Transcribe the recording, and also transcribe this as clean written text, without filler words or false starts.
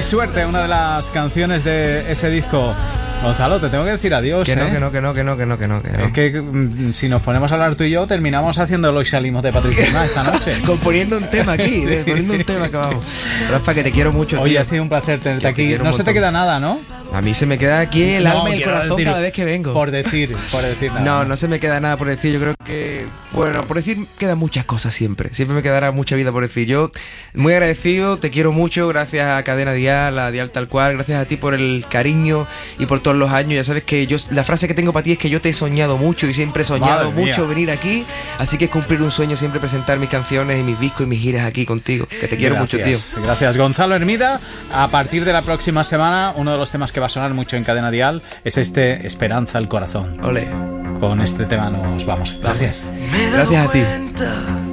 suerte, una de las canciones de ese disco. Gonzalo, te tengo que decir adiós. Que no. Es que si nos ponemos a hablar tú y yo, terminamos haciéndolo y salimos de Patricia esta noche. Componiendo un tema aquí, Sí. poniendo un tema que vamos. Rafa, que te quiero mucho, Oye, tío. ha sido un placer tenerte aquí. quiero No un se te montón. queda nada, ¿no? A mí se me queda aquí el alma y el corazón cada vez que vengo. Por decir nada. No se me queda nada por decir. Yo creo que, bueno, por decir quedan muchas cosas siempre. Siempre me quedará mucha vida por decir. Yo, muy agradecido, te quiero mucho. Gracias a Cadena Dial, a Dial Tal Cual. Gracias a ti por el cariño y por todos los años. Ya sabes que yo, la frase que tengo para ti es que yo te he soñado mucho y siempre he soñado mucho venir aquí. Así que es cumplir un sueño siempre presentar mis canciones y mis discos y mis giras aquí contigo. Que te quiero mucho, tío. Gracias, Gonzalo Hermida. A partir de la próxima semana, uno de los temas que va a sonar mucho en Cadena Dial es este Esperanza al Corazón. Ole. Con este tema nos vamos. Gracias. Gracias a ti.